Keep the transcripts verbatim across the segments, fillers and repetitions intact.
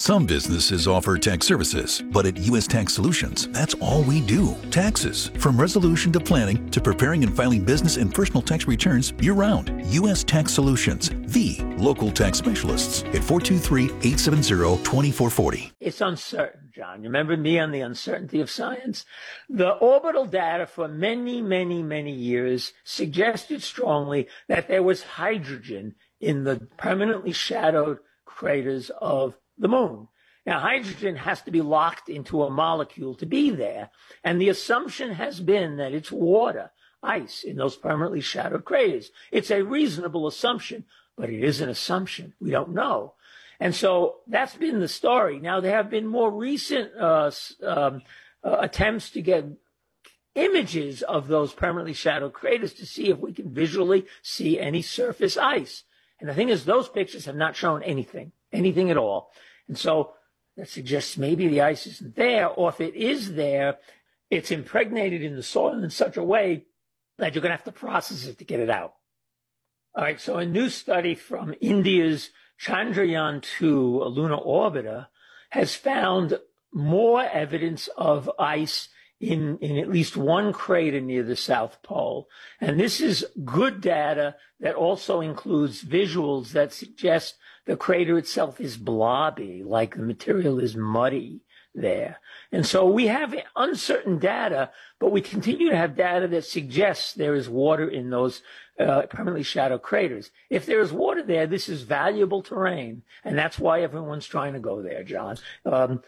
Some businesses offer tax services, but at U S Tax Solutions, that's all we do. Taxes. From resolution to planning to preparing and filing business and personal tax returns year-round. U S Tax Solutions, the local tax specialists at four two three, eight seven zero, two four four zero. It's uncertain, John. You remember me on the uncertainty of science? The orbital data for many, many, many years suggested strongly that there was hydrogen in the permanently shadowed craters of the moon. Now, hydrogen has to be locked into a molecule to be there, and the assumption has been that it's water, ice, in those permanently shadowed craters. It's a reasonable assumption, but it is an assumption. We don't know. And so that's been the story. Now, there have been more recent uh, um, uh, attempts to get images of those permanently shadowed craters to see if we can visually see any surface ice. And the thing is, those pictures have not shown anything, anything at all. And so that suggests maybe the ice isn't there, or if it is there, it's impregnated in the soil in such a way that you're going to have to process it to get it out. All right, so a new study from India's Chandrayaan two lunar orbiter has found more evidence of ice in, in at least one crater near the South Pole. And this is good data that also includes visuals that suggest the crater itself is blobby, like the material is muddy there. And so we have uncertain data, but we continue to have data that suggests there is water in those uh, permanently shadowed craters. If there is water there, this is valuable terrain, and that's why everyone's trying to go there, John. Um,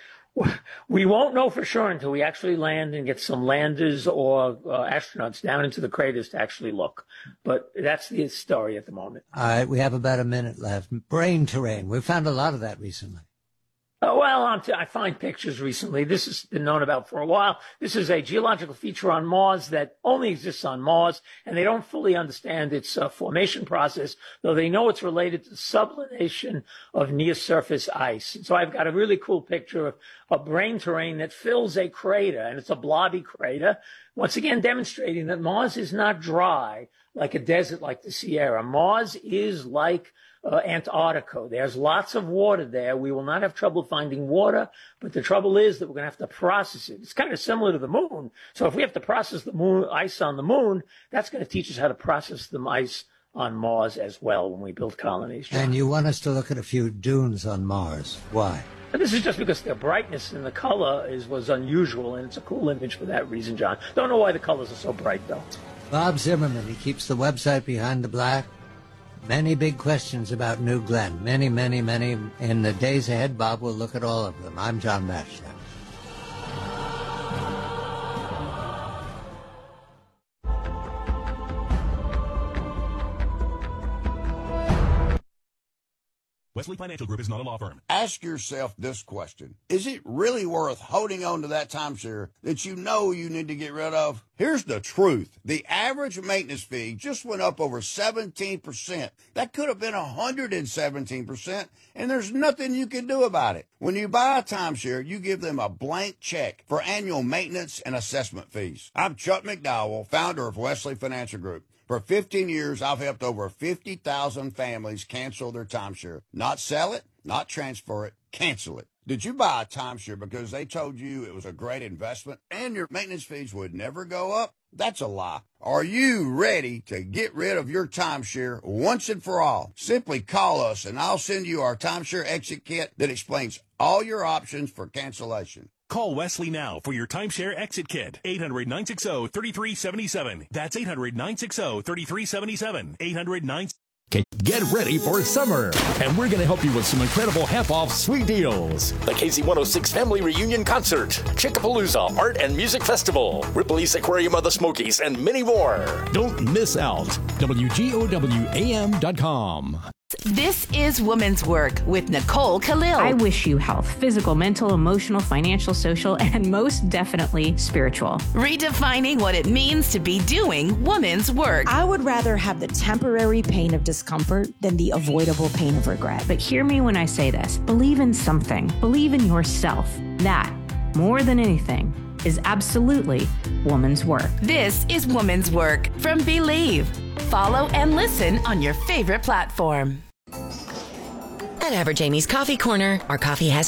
we won't know for sure until we actually land and get some landers or uh, astronauts down into the craters to actually look. But that's the story at the moment. All right, we have about a minute left. Brain terrain. We've found a lot of that recently. Uh, well, I'm t- I find pictures recently. This has been known about for a while. This is a geological feature on Mars that only exists on Mars, and they don't fully understand its uh, formation process, though they know it's related to sublimation of near-surface ice. And so I've got a really cool picture of a brain terrain that fills a crater, and it's a blobby crater, once again demonstrating that Mars is not dry like a desert like the Sierra. Mars is like Uh, Antarctica. There's lots of water there. We will not have trouble finding water, but the trouble is that we're going to have to process it. It's kind of similar to the moon. So if we have to process the moon ice on the moon, that's going to teach us how to process the ice on Mars as well when we build colonies. And you want us to look at a few dunes on Mars. Why? And this is just because their brightness and the color is was unusual, and it's a cool image for that reason, John. Don't know why the colors are so bright, though. Bob Zimmerman, he keeps the website Behind the Black. Many big questions about New Glenn. Many, many, many. In the days ahead, Bob will look at all of them. I'm John Batchelor. Wesley Financial Group is not a law firm. Ask yourself this question. Is it really worth holding on to that timeshare that you know you need to get rid of? Here's the truth. The average maintenance fee just went up over seventeen percent. That could have been one hundred seventeen percent, and there's nothing you can do about it. When you buy a timeshare, you give them a blank check for annual maintenance and assessment fees. I'm Chuck McDowell, founder of Wesley Financial Group. For fifteen years, I've helped over fifty thousand families cancel their timeshare. Not sell it, not transfer it, cancel it. Did you buy a timeshare because they told you it was a great investment and your maintenance fees would never go up? That's a lie. Are you ready to get rid of your timeshare once and for all? Simply call us and I'll send you our timeshare exit kit that explains all your options for cancellation. Call Wesley now for your timeshare exit kit. eight hundred, nine six zero, three three seven seven. That's eight hundred, nine six zero, three three seven seven. eight hundred, nine Okay, get ready for summer, and we're going to help you with some incredible half-off sweet deals. The K Z one oh six Family Reunion Concert, Chickapalooza Art and Music Festival, Ripley's Aquarium of the Smokies, and many more. Don't miss out. W G O W A M dot com. This is Woman's Work with Nicole Khalil. I wish you health, physical, mental, emotional, financial, social, and most definitely spiritual. Redefining what it means to be doing woman's work. I would rather have the temporary pain of discomfort than the avoidable pain of regret. But hear me when I say this. Believe in something. Believe in yourself. That, more than anything, is absolutely woman's work. This is Woman's Work from Believe. Follow and listen on your favorite platform. At Average Amy's Coffee Corner, our coffee has